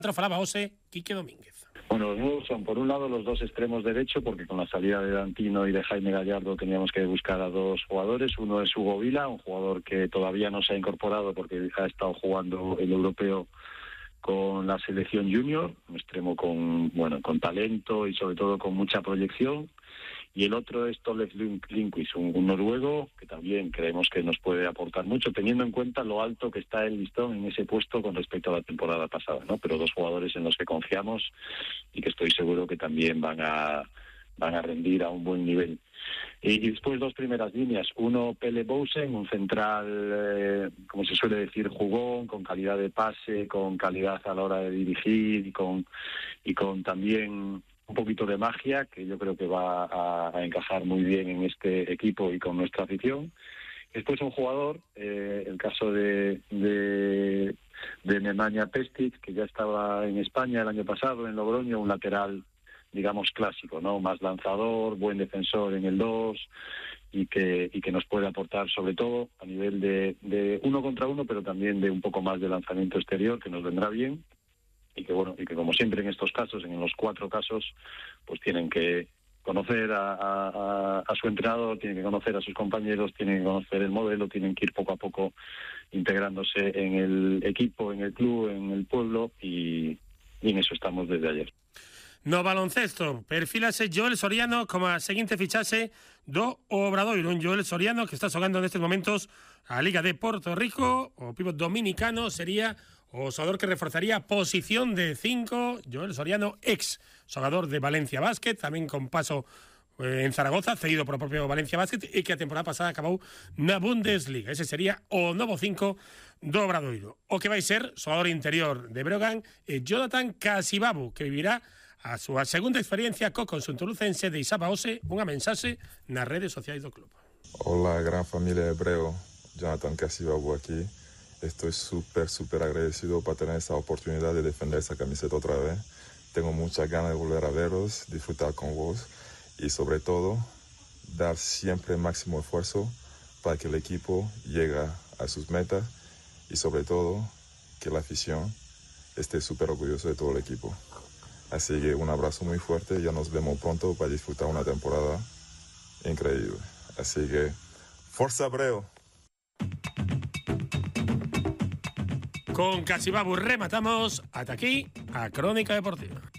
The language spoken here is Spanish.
Falaba Ose, Quique Domínguez. Bueno, los nuevos son, por un lado, los dos extremos derecho, porque con la salida de Dantino y de Jaime Gallardo teníamos que buscar a dos jugadores. Uno es Hugo Vila, un jugador que todavía no se ha incorporado porque ha estado jugando el europeo con la selección junior, un extremo con talento y sobre todo con mucha proyección. Y el otro es Tollef Lindqvist, un noruego que también creemos que nos puede aportar mucho, teniendo en cuenta lo alto que está el listón en ese puesto con respecto a la temporada pasada, ¿no? Pero dos jugadores en los que confiamos y que estoy seguro que también van a rendir a un buen nivel. Y después dos primeras líneas. Uno, Pelle Boesen, un central, como se suele decir, jugón, con calidad de pase, con calidad a la hora de dirigir y con también un poquito de magia, que yo creo que va a encajar muy bien en este equipo y con nuestra afición. Después un jugador, el caso de Nemanja Pestic, que ya estaba en España el año pasado, en Logroño, un lateral, digamos, clásico, ¿no? Más lanzador, buen defensor en el 2 y que nos puede aportar sobre todo a nivel de uno contra uno, pero también de un poco más de lanzamiento exterior, que nos vendrá bien. Y que como siempre en estos casos, en los 4 casos, pues tienen que conocer a su entrenador, tienen que conocer a sus compañeros, tienen que conocer el modelo, tienen que ir poco a poco integrándose en el equipo, en el club, en el pueblo, y en eso estamos desde ayer. No baloncesto, perfílase Joel Soriano como a seguinte fichaxe do Obradoiro, un Joel Soriano que está xogando nestes momentos a Liga de Porto Rico. O pívot dominicano sería o xogador que reforzaría a posición de 5, Joel Soriano, ex xogador de Valencia Basket, tamén con paso en Zaragoza, cedido por o propio Valencia Basket, e que a temporada pasada acabou na Bundesliga. Ese sería o novo 5 do Obradoiro. O que vai ser xogador interior de Breogán é Jonathan Casibabu, que vivirá a súa segunda experiencia co conxunto lucense. De Isaba Ose, unha mensaxe nas redes sociais do club. Hola, gran familia de Breo, Jonathan Casibabu aquí. Estoy súper agradecido por tener esa oportunidad de defender esa camiseta otra vez. Tengo muchas ganas de volver a veros, disfrutar con vos y sobre todo dar siempre el máximo esfuerzo para que el equipo llegue a sus metas y sobre todo que la afición esté súper orgulloso de todo el equipo. Así que un abrazo muy fuerte, ya nos vemos pronto para disfrutar una temporada increíble. Así que, ¡Forza Breo! Con Casibabu rematamos ata aquí a Crónica Deportiva.